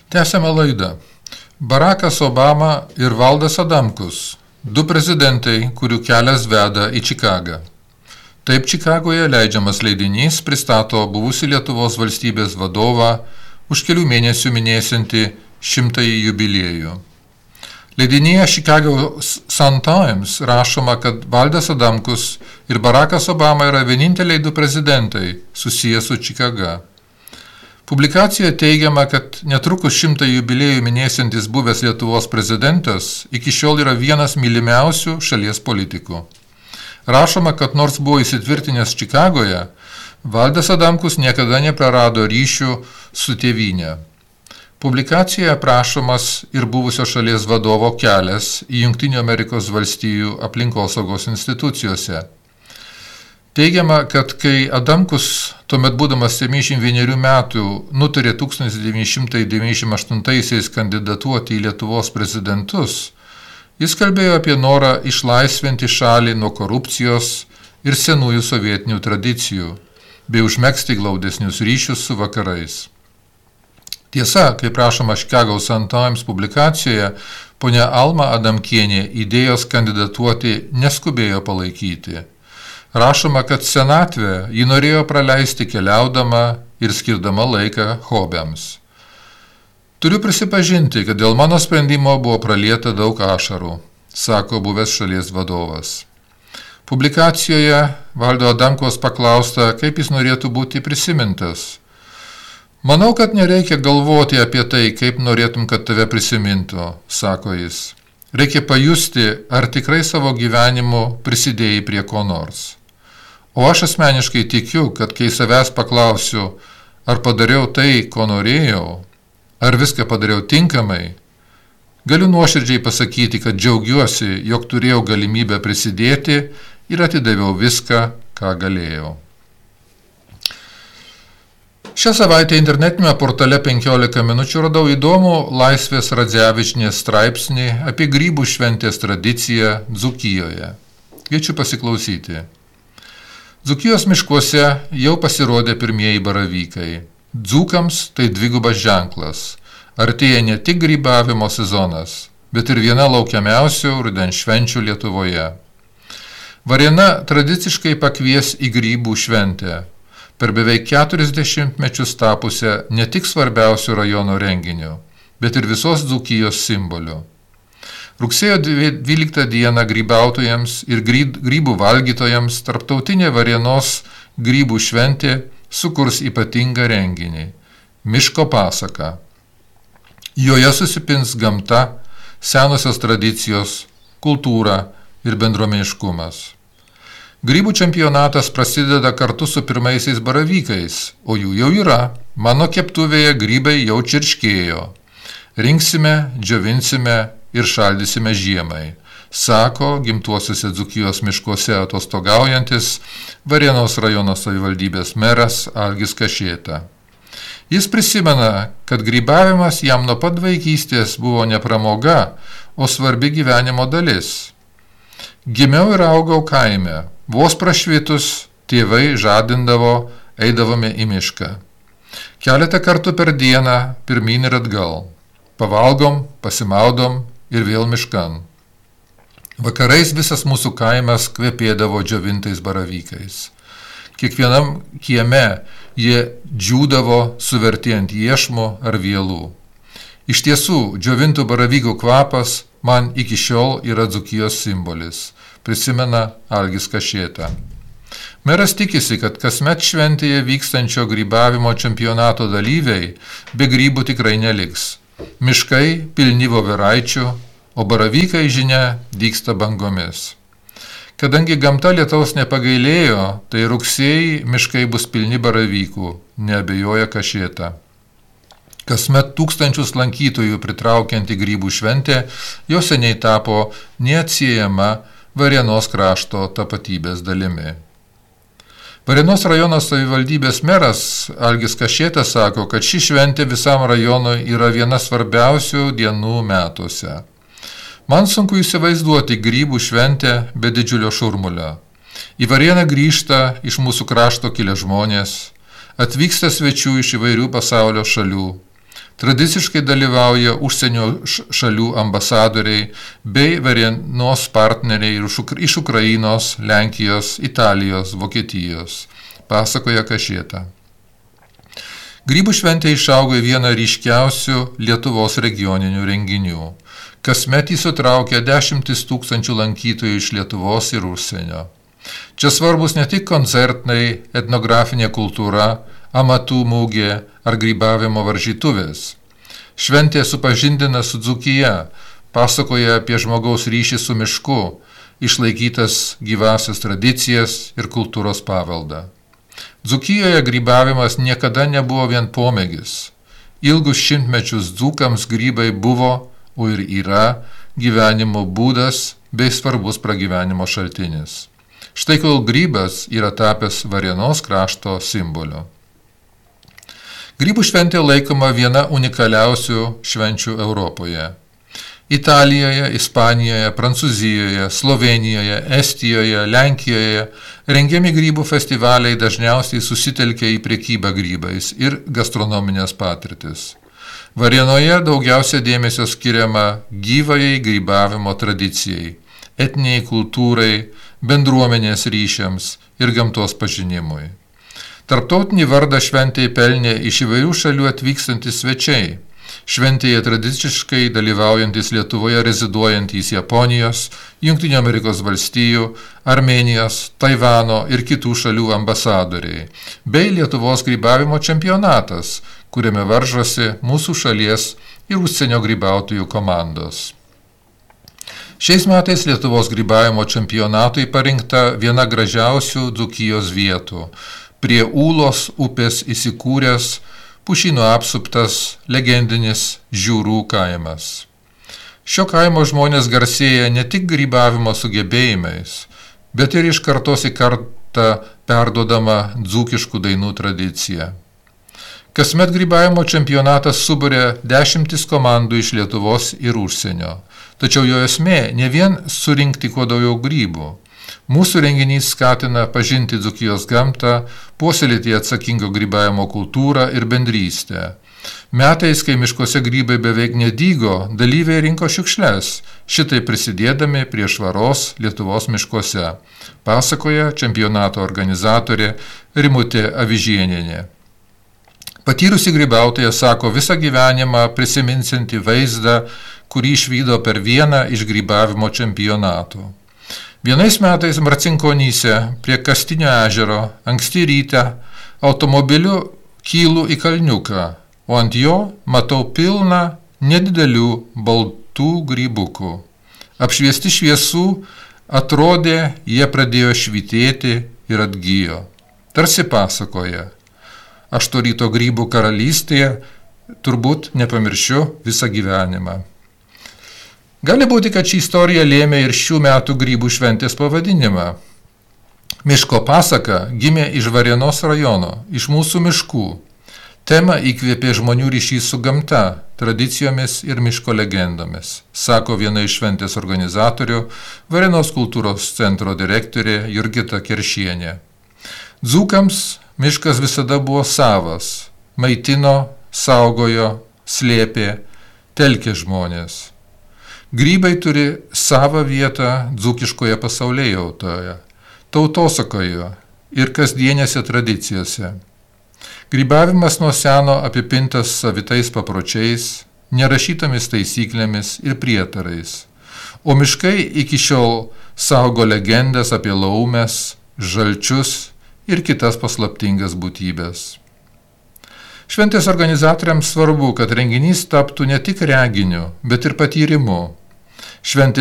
Tęsiame laidą. Barackas Obama ir Valdas Adamkus – du prezidentai, kurių kelias veda į Čikagą. Taip Čikagoje leidžiamas leidinys pristato buvusį Lietuvos valstybės vadovą už kelių mėnesių minėsiantį 100-ąjį jubiliejų. Leidinyje Chicago Sun-Times rašoma, kad Valdas Adamkus ir Barackas Obama yra vieninteliai du prezidentai susiję su Čikaga. Publikacijoje teigiama, kad netrukus 100-ąjį jubiliejų minėsiantis buvęs Lietuvos prezidentas iki šiol yra vienas mylimiausių šalies politikų. Rašoma, kad nors buvo įsitvirtinęs Čikagoje, Valdas Adamkus niekada neprarado ryšių su tėvyne. Publikacijoje aprašomas ir buvusio šalies vadovo kelias į Jungtinių Amerikos valstijų aplinkosaugos institucijose. Teigiama, kad kai Adamkus, tuomet būdamas 71 metų, nutarė 1998 kandidatuoti į Lietuvos prezidentus, jis kalbėjo apie norą išlaisvinti šalį nuo korupcijos ir senųjų sovietinių tradicijų, bei užmegzti glaudesnius ryšius su vakarais. Tiesa, kaip rašoma Chicago Sun-Times publikacijoje, ponia Alma Adamkienė idėjos kandidatuoti neskubėjo palaikyti. Rašoma, kad senatvę ji norėjo praleisti keliaudama ir skirdama laiką hobiams. Turiu prisipažinti, kad dėl mano sprendimo buvo pralieta daug ašarų, sako buvęs šalies vadovas. Publikacijoje Valdo Adamkaus paklausta, kaip jis norėtų būti prisimintas. Manau, kad nereikia galvoti apie tai, kaip norėtum, kad tave prisimintų, sako jis. Reikia pajusti, ar tikrai savo gyvenimu prisidėjai prie ko nors. O aš asmeniškai tikiu, kad kai savęs paklausiu, ar padariau tai, ko norėjau, ar viską padariau tinkamai, galiu nuoširdžiai pasakyti, kad džiaugiuosi, jog turėjau galimybę prisidėti ir atidaviau viską, ką galėjau. Šią savaitę internetinėme portale 15 minučių radau įdomų Laisvės Radzevičienės straipsnį apie grybų šventės tradiciją Dzūkijoje. Kviečiu pasiklausyti. Dzūkijos miškuose jau pasirodė pirmieji baravykai. Dzūkams tai dvigubas ženklas. Artėja ne tik grybavimo sezonas, bet ir viena laukiamiausių rudens švenčių Lietuvoje. Varėna tradiciškai pakvies į grybų šventę, per beveik 40 mečius tapusią ne tik svarbiausių rajono renginių, bet ir visos Dzūkijos simbolių. Rugsėjo 12 dieną grybautojams ir grybų valgytojams tarptautinė Varėnos grybų šventė sukurs ypatingą renginį – Miško pasaka. Joje susipins gamta, senosios tradicijos, kultūra ir bendruomeniškumas. Grybų čempionatas prasideda kartu su pirmaisiais baravykais, o jų jau yra. Mano keptuvėje grybai jau čirškėjo. Rinksime, džiovinsime ir šaldysime žiemai, sako gimtuosiuose Dzūkijos miškuose atostogaujantis Varėnos rajono savivaldybės meras Algis Kašėta. Jis prisimena, kad grybavimas jam nuo pat vaikystės buvo ne pramoga, o svarbi gyvenimo dalis. Gimiau ir augau kaime, vos prašvitus tėvai žadindavo, eidavome į mišką. Keletą kartų per dieną pirmyn ir atgal. Pavalgom, pasimaudom ir vėl miškan. Vakarais visas mūsų kaimas kvepėdavo džiovintais baravykais. Kiekvienam kieme jie džiūdavo suverti ant iešmų ar vielų. Iš tiesų, džiovintų baravykų kvapas man iki šiol yra Dzūkijos simbolis, prisimena Algis Kašėta. Meras tikisi, kad kasmet šventėje vykstančio grybavimo čempionato dalyviai be grybų tikrai neliks. Miškai pilni voveraičių, o baravykai, žinia, dygsta bangomis. Kadangi gamta lietaus nepagailėjo, tai rugsėjį miškai bus pilni baravykų, neabejoja Kašėta. Kasmet tūkstančius lankytojų pritraukianti grybų šventė jau seniai tapo neatsiejama Varėnos krašto tapatybės dalimi. Varėnos rajono savivaldybės meras Algis Kašėta sako, kad ši šventė visam rajonui yra viena svarbiausių dienų metuose. Man sunku įsivaizduoti grybų šventę be didžiulio šurmulio. Į Varėną grįžta iš mūsų krašto kilę žmonės, atvyksta svečių iš įvairių pasaulio šalių. Tradiciškai dalyvauja užsienio šalių ambasadoriai bei Varėnos partneriai iš Ukrainos, Lenkijos, Italijos, Vokietijos, pasakoja Kašėta. Grybų šventė išaugo į vieną ryškiausių Lietuvos regioninių renginių. Kasmet jis sutraukia 10 000 lankytojų iš Lietuvos ir užsienio. Čia svarbus ne tik koncertai, etnografinė kultūra, amatų mugė ar grybavimo varžytuvės. Šventė supažindina su Dzūkija, pasakoja apie žmogaus ryšį su mišku, išlaikytas gyvasias tradicijas ir kultūros paveldą. Dzūkijoje grybavimas niekada nebuvo vien pomėgis. Ilgus šimtmečius dzūkams grybai buvo, o ir yra, gyvenimo būdas bei svarbus pragyvenimo šaltinis. Štai kol grybas yra tapęs Varėnos krašto simboliu. Grybų šventė laikoma viena unikaliausių švenčių Europoje. Italijoje, Ispanijoje, Prancūzijoje, Slovenijoje, Estijoje, Lenkijoje rengiami grybų festivaliai dažniausiai susitelkia į prekybą grybais ir gastronominės patirtis. Varėnoje daugiausia dėmesio skiriama gyvajai grybavimo tradicijai, etniniai kultūrai, bendruomenės ryšiams ir gamtos pažinimui. Tarptautinį vardą šventėje pelnė iš įvairių šalių atvykstantys svečiai. Šventėje tradiciškai dalyvaujantis Lietuvoje reziduojantys Japonijos, Jungtinių Amerikos valstijų, Armėnijos, Taivano ir kitų šalių ambasadoriai, bei Lietuvos grybavimo čempionatas, kuriame varžosi mūsų šalies ir užsienio grybautojų komandos. Šiais metais Lietuvos grybavimo čempionatui parinkta viena gražiausių Dzūkijos vietų, prie Ūlos upės įsikūręs, pušynų apsuptas legendinis Žiūrų kaimas. Šio kaimo žmonės garsėja ne tik grybavimo sugebėjimais, bet ir iš kartos į kartą perduodama dzūkiškų dainų tradicija. Kasmet grybavimo čempionatas suburia 10 komandų iš Lietuvos ir užsienio, tačiau jo esmė ne vien surinkti kuo daugiau grybų. Mūsų renginys skatina pažinti Dzūkijos gamtą, puoselėti atsakingo grybavimo kultūrą ir bendrystę. Metais, kai miškuose grybai beveik nedygo, dalyviai rinko šiukšles, šitai prisidėdami prie švaros Lietuvos miškuose, pasakoja čempionato organizatorė Rimutė Avižienienė. Patyrusi grybautoja sako visą gyvenimą prisiminsianti vaizdą, kurį išvydo per vieną iš grybavimo čempionatų. Vienais metais Marcinkonyse prie Kastinio ežero anksti ryte automobiliu kylu į kalniuką, o ant jo matau pilną nedidelių baltų grybukų. Apšviesti šviesų, atrodė, jie pradėjo švytėti ir atgijo. Tarsi pasakoja, aš to ryto grybų karalystėje turbūt nepamiršiu visą gyvenimą. Gali būti, kad ši istorija lėmė ir šių metų grybų šventės pavadinimą. Miško pasaka gimė iš Varėnos rajono, iš mūsų miškų. Tema įkvėpė žmonių ryšys su gamta, tradicijomis ir miško legendomis, sako viena iš šventės organizatorių, Varėnos kultūros centro direktorė Jurgita Keršienė. Dzūkams miškas visada buvo savas, maitino, saugojo, slėpė, telkė žmonės. Grybai turi savą vietą dzūkiškoje pasaulėjautoje, tautosakoje ir kasdienėse tradicijose. Grybavimas nuo seno apipintas savitais papročiais, nerašytomis taisyklėmis ir prietarais, o miškai iki šiol saugo legendas apie laumes, žalčius ir kitas paslaptingas būtybės. Šventės organizatoriams svarbu, kad renginys taptų ne tik reginiu, bet ir patyrimu. Šventė